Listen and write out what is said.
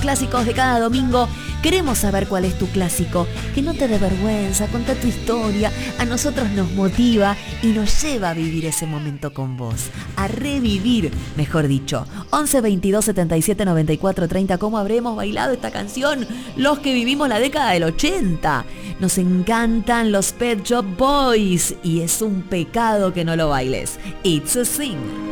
clásicos de cada domingo. Queremos saber cuál es tu clásico. Que no te dé vergüenza, contá tu historia. A nosotros nos motiva y nos lleva a vivir ese momento con vos. A revivir, mejor dicho. 11 22 77 94 30. ¿Cómo habremos bailado esta canción? Los que vivimos la década del 80. Nos encantan los Pet Shop Boys y es un pecado que no lo bailes. It's a Sin.